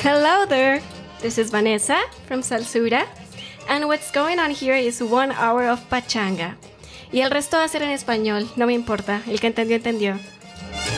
Hello there! This is Vanessa from Salsura, and what's going on here is 1 hour of pachanga. Y el resto va a ser en español, no me importa, el que entendió, entendió.